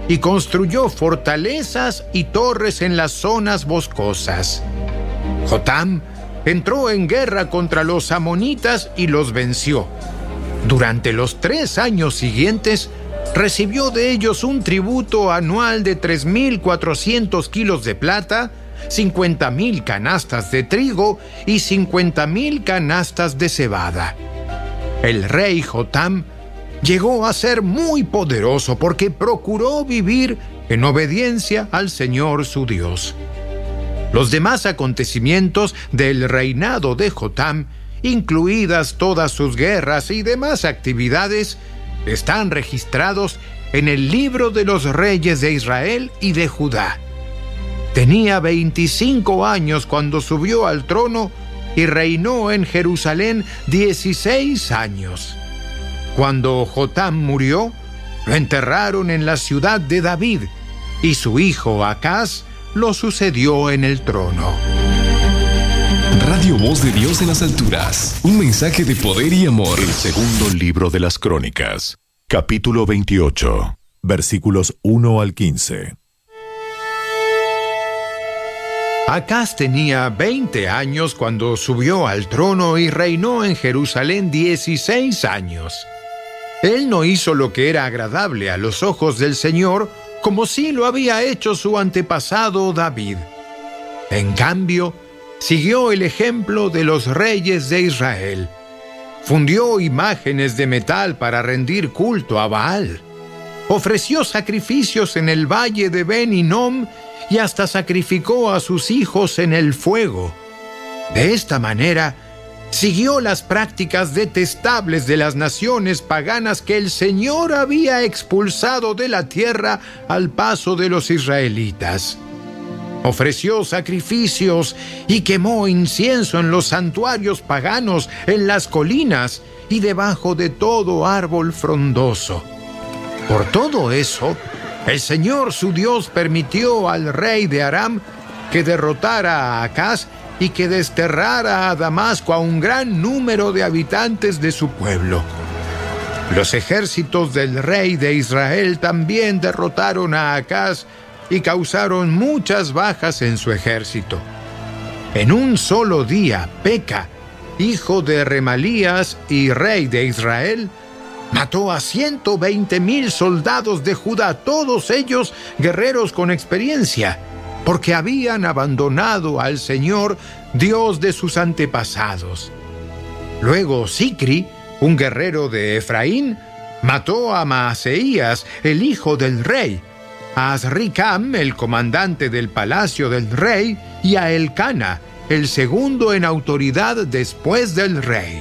y construyó fortalezas y torres en las zonas boscosas. Jotam entró en guerra contra los amonitas y los venció. Durante los 3 años siguientes, recibió de ellos un tributo anual de 3.400 kilos de plata, 50.000 canastas de trigo y 50.000 canastas de cebada. El rey Jotam llegó a ser muy poderoso porque procuró vivir en obediencia al Señor su Dios. Los demás acontecimientos del reinado de Jotam, incluidas todas sus guerras y demás actividades, están registrados en el libro de los reyes de Israel y de Judá. Tenía 25 años cuando subió al trono y reinó en Jerusalén 16 años. Cuando Jotam murió, lo enterraron en la ciudad de David y su hijo Acaz lo sucedió en el trono. Radio Voz de Dios en las alturas. Un mensaje de poder y amor. El segundo libro de las Crónicas, capítulo 28, versículos 1 al 15. Acaz tenía 20 años cuando subió al trono y reinó en Jerusalén 16 años. Él no hizo lo que era agradable a los ojos del Señor, como sí lo había hecho su antepasado David. En cambio, siguió el ejemplo de los reyes de Israel. Fundió imágenes de metal para rendir culto a Baal. Ofreció sacrificios en el valle de Ben Hinnom y hasta sacrificó a sus hijos en el fuego. De esta manera, siguió las prácticas detestables de las naciones paganas que el Señor había expulsado de la tierra al paso de los israelitas. Ofreció sacrificios y quemó incienso en los santuarios paganos, en las colinas y debajo de todo árbol frondoso. Por todo eso, el Señor su Dios permitió al rey de Aram que derrotara a Acaz y que desterrara a Damasco a un gran número de habitantes de su pueblo. Los ejércitos del rey de Israel también derrotaron a Acaz y causaron muchas bajas en su ejército. En un solo día, Peca, hijo de Remalías y rey de Israel, mató a 120,000 soldados de Judá, todos ellos guerreros con experiencia, porque habían abandonado al Señor, Dios de sus antepasados. Luego Sicri, un guerrero de Efraín, mató a Maaseías, el hijo del rey, a Azricam, el comandante del palacio del rey, y a Elcana, el segundo en autoridad después del rey.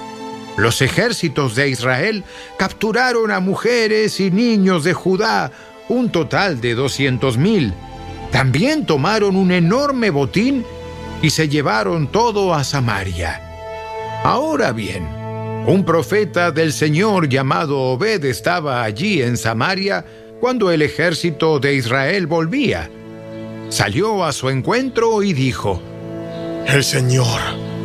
Los ejércitos de Israel capturaron a mujeres y niños de Judá, un total de 200,000. También tomaron un enorme botín y se llevaron todo a Samaria. Ahora bien, un profeta del Señor llamado Obed estaba allí en Samaria cuando el ejército de Israel volvía. Salió a su encuentro y dijo: El Señor,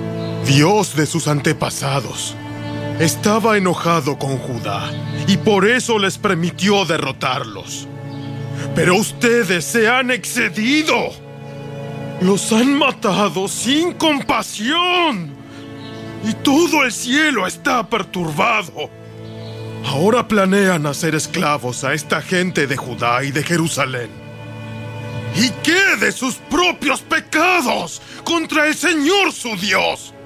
Dios de sus antepasados, estaba enojado con Judá y por eso les permitió derrotarlos. Pero ustedes se han excedido. Los han matado sin compasión. Y todo el cielo está perturbado. Ahora planean hacer esclavos a esta gente de Judá y de Jerusalén. ¿Y qué de sus propios pecados contra el Señor su Dios?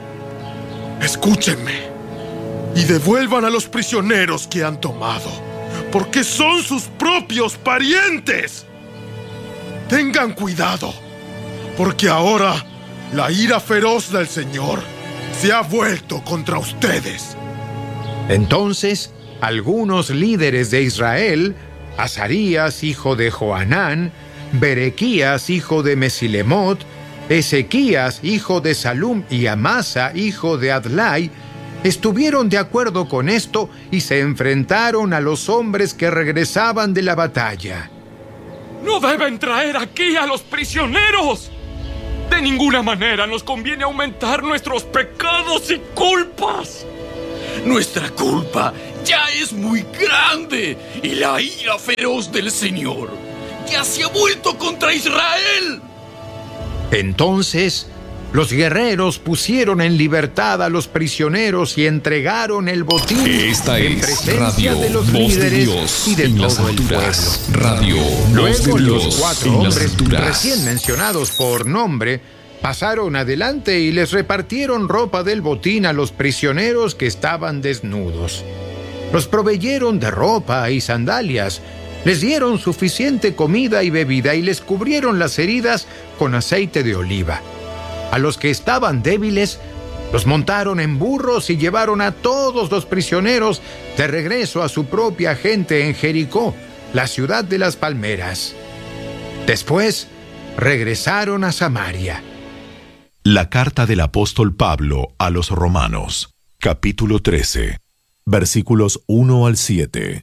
Escúchenme y devuelvan a los prisioneros que han tomado, porque son sus propios parientes. Tengan cuidado, porque ahora la ira feroz del Señor se ha vuelto contra ustedes. Entonces, algunos líderes de Israel, Azarías, hijo de Johanán, Berequías, hijo de Mesilemot, Ezequías, hijo de Salum, y Amasa, hijo de Adlai, estuvieron de acuerdo con esto y se enfrentaron a los hombres que regresaban de la batalla. ¡No deben traer aquí a los prisioneros! De ninguna manera nos conviene aumentar nuestros pecados y culpas. Nuestra culpa ya es muy grande y la ira feroz del Señor ya se ha vuelto contra Israel. Entonces, los guerreros pusieron en libertad a los prisioneros y entregaron el botín Esta en es presencia Radio de los Voz de líderes Dios y de en las todo el alturas. pueblo. Radio Voz de Luego los Dios 4 en las hombres alturas. recién mencionados por nombre pasaron adelante y les repartieron ropa del botín a los prisioneros que estaban desnudos. Los proveyeron de ropa y sandalias, les dieron suficiente comida y bebida y les cubrieron las heridas con aceite de oliva. A los que estaban débiles, los montaron en burros y llevaron a todos los prisioneros de regreso a su propia gente en Jericó, la ciudad de las palmeras. Después, regresaron a Samaria. La carta del apóstol Pablo a los Romanos, capítulo 13, versículos 1 al 7.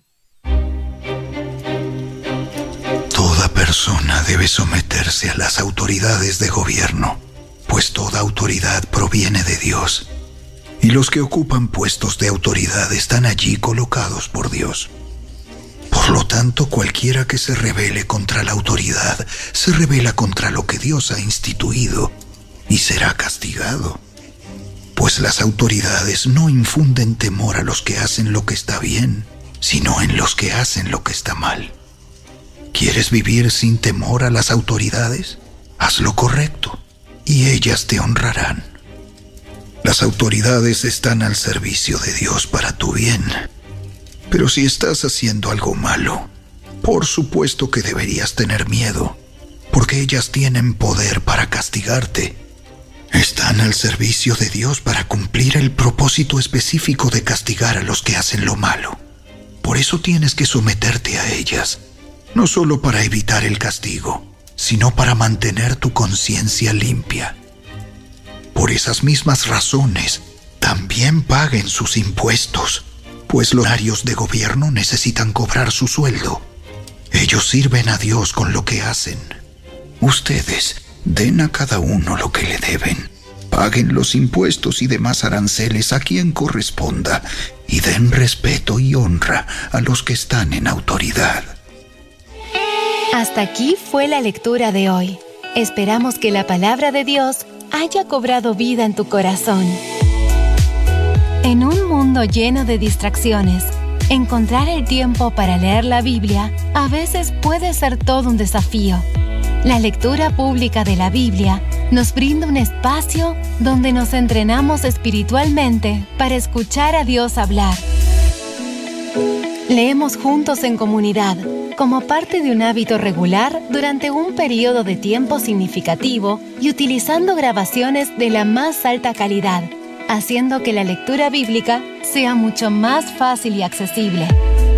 Toda persona debe someterse a las autoridades de gobierno, pues toda autoridad proviene de Dios, y los que ocupan puestos de autoridad están allí colocados por Dios. Por lo tanto, cualquiera que se rebele contra la autoridad, se rebela contra lo que Dios ha instituido, y será castigado. Pues las autoridades no infunden temor a los que hacen lo que está bien, sino en los que hacen lo que está mal. ¿Quieres vivir sin temor a las autoridades? Haz lo correcto, y ellas te honrarán. Las autoridades están al servicio de Dios para tu bien. Pero si estás haciendo algo malo, por supuesto que deberías tener miedo, porque ellas tienen poder para castigarte. Están al servicio de Dios para cumplir el propósito específico de castigar a los que hacen lo malo. Por eso tienes que someterte a ellas, no solo para evitar el castigo, sino para mantener tu conciencia limpia. Por esas mismas razones, también paguen sus impuestos, pues los funcionarios de gobierno necesitan cobrar su sueldo. Ellos sirven a Dios con lo que hacen. Ustedes den a cada uno lo que le deben. Paguen los impuestos y demás aranceles a quien corresponda y den respeto y honra a los que están en autoridad. Hasta aquí fue la lectura de hoy. Esperamos que la palabra de Dios haya cobrado vida en tu corazón. En un mundo lleno de distracciones, encontrar el tiempo para leer la Biblia a veces puede ser todo un desafío. La lectura pública de la Biblia nos brinda un espacio donde nos entrenamos espiritualmente para escuchar a Dios hablar. Leemos juntos en comunidad, como parte de un hábito regular durante un periodo de tiempo significativo y utilizando grabaciones de la más alta calidad, haciendo que la lectura bíblica sea mucho más fácil y accesible.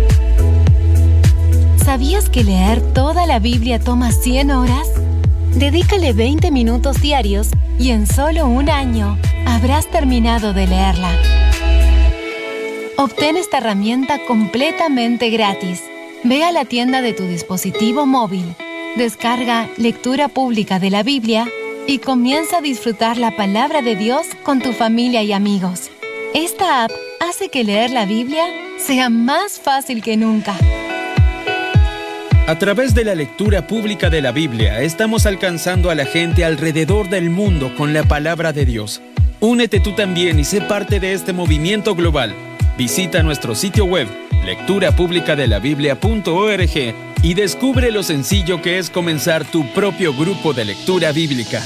¿Sabías que leer toda la Biblia toma 100 horas? Dedícale 20 minutos diarios y en solo un año habrás terminado de leerla. Obtén esta herramienta completamente gratis. Ve a la tienda de tu dispositivo móvil, descarga Lectura Pública de la Biblia y comienza a disfrutar la palabra de Dios con tu familia y amigos. Esta app hace que leer la Biblia sea más fácil que nunca. A través de la lectura pública de la Biblia, estamos alcanzando a la gente alrededor del mundo con la palabra de Dios. Únete tú también y sé parte de este movimiento global. Visita nuestro sitio web, lecturapublicadelabiblia.org, y descubre lo sencillo que es comenzar tu propio grupo de lectura bíblica.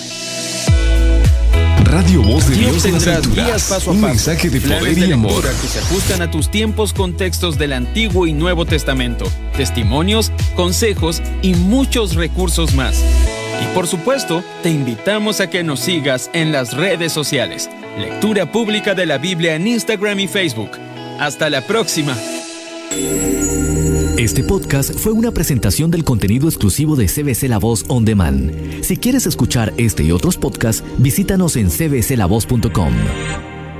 Radio Voz de Aquí Dios en las obtendrás guías alturas. paso a Un paso, mensaje de planes poder de y amor. lectura que se ajustan a tus tiempos con textos del Antiguo y Nuevo Testamento, testimonios, consejos y muchos recursos más. Y por supuesto, te invitamos a que nos sigas en las redes sociales. Lectura Pública de la Biblia en Instagram y Facebook. Hasta la próxima. Este podcast fue una presentación del contenido exclusivo de CBC La Voz On Demand. Si quieres escuchar este y otros podcasts, visítanos en cbclavoz.com.